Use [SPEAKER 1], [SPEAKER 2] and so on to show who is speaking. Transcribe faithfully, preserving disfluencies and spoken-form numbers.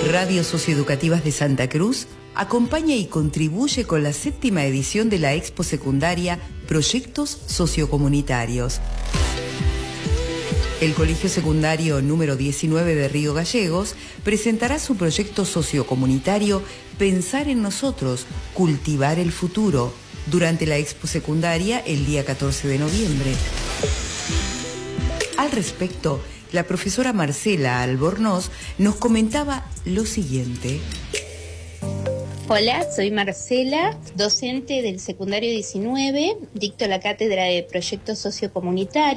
[SPEAKER 1] Radios Socioeducativas de Santa Cruz acompaña y contribuye con la séptima edición de la Expo Secundaria Proyectos Sociocomunitarios. El Colegio Secundario número diecinueve de Río Gallegos presentará su proyecto sociocomunitario Pensar en Nosotros, Cultivar el Futuro, durante la Expo Secundaria el día catorce de noviembre. Al respecto, la profesora Marcela Albornoz nos comentaba lo siguiente.
[SPEAKER 2] Hola, soy Marcela, docente del secundario diecinueve, dicto la cátedra de Proyectos Sociocomunitarios.